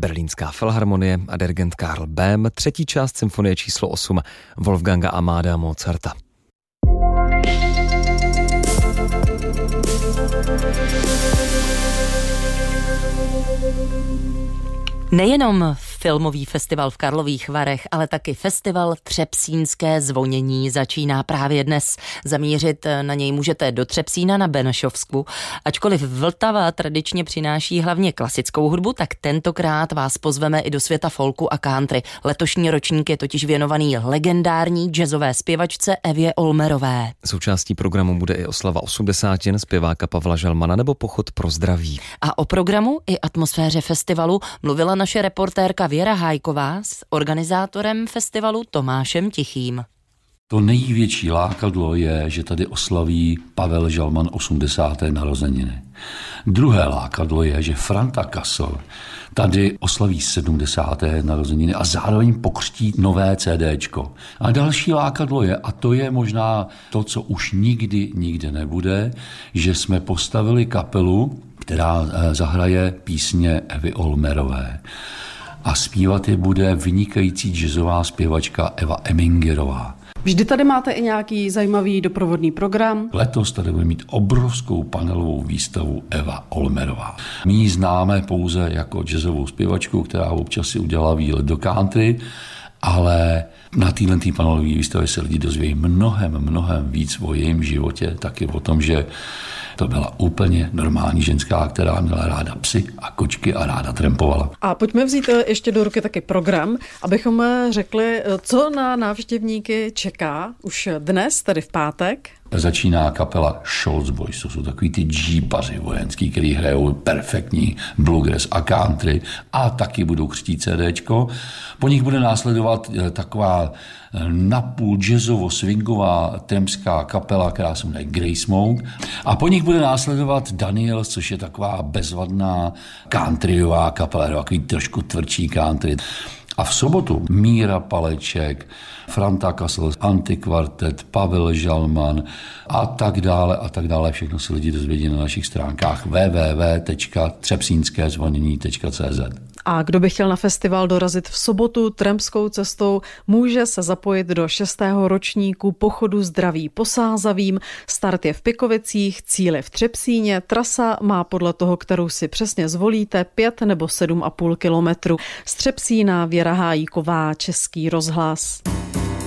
Berlínská filharmonie a dirigent Karl Böhm, třetí část symfonie číslo 8 Wolfganga Amadea Mozarta. Nejenom filmový festival v Karlových Varech, ale taky festival Třepsínské zvonění začíná právě dnes. Zamířit na něj můžete do Třepsína na Benešovsku. Ačkoliv Vltava tradičně přináší hlavně klasickou hudbu, tak tentokrát vás pozveme i do světa folku a country. Letošní ročník je totiž věnovaný legendární jazzové zpěvačce Evě Olmerové. Součástí programu bude i oslava 80 zpěváka Pavla Žalmana nebo pochod pro zdraví. A o programu i atmosféře festivalu mluvila naše reportérka Věra Hájková s organizátorem festivalu Tomášem Tichým. To největší lákadlo je, že tady oslaví Pavel Žalman 80. narozeniny. Druhé lákadlo je, že Franta Kassel tady oslaví 70. narozeniny a zároveň pokřtí nové CDčko. A další lákadlo je, a to je možná to, co už nikdy nebude, že jsme postavili kapelu, která zahraje písně Evy Olmerové. A zpívat je bude vynikající jazzová zpěvačka Eva Emingerová. Vždy tady máte i nějaký zajímavý doprovodný program? Letos tady bude mít obrovskou panelovou výstavu Eva Olmerová. My ji známe pouze jako jazzovou zpěvačku, která občas si udělala výlet do country, ale na této panelové výstavě se lidi dozvějí mnohem víc o jejím životě, taky o tom, že to byla úplně normální ženská, která měla ráda psy a kočky a ráda trampovala. A pojďme vzít ještě do ruky taky program, abychom řekli, co na návštěvníky čeká už dnes, tedy v pátek. Začíná kapela Scholz Boys, to jsou takový ty džípaři vojenský, který hrajou perfektní bluegrass a country a taky budou křtít CDčko. Po nich bude následovat taková napůl jazzovo-swingová trampská kapela, která se jmenuje Grey Smoke. A po nich bude následovat Daniels, což je taková bezvadná countryová kapela, takový trošku tvrdší country. A v sobotu Míra Paleček, Franta Kassel, Antikvartet, Pavel Žalman a tak dále. Všechno si lidi dozvědí na našich stránkách www.třepsínskézvonění.cz. A kdo by chtěl na festival dorazit v sobotu trampskou cestou, může se zapojit do 6. ročníku pochodu zdraví po Sázavím. Start je v Pikovicích, cíl je v Třepsíně. Trasa má podle toho, kterou si přesně zvolíte, 5 nebo 7,5 kilometru. Z Třepsína Věra Hájíková, Český rozhlas.